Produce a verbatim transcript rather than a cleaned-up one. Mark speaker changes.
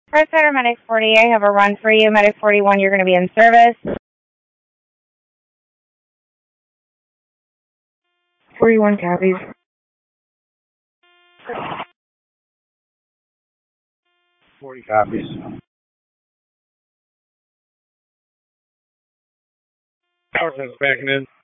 Speaker 1: First Center, Medic forty, I have a run for you. Medic forty-one, you're going to be in service. forty-one copies.
Speaker 2: forty copies. Power sense backing in.